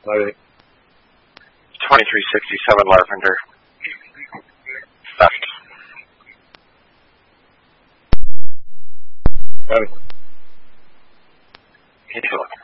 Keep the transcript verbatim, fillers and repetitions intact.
Alright. twenty-three sixty-seven Lavender. Left. Got it. Easily.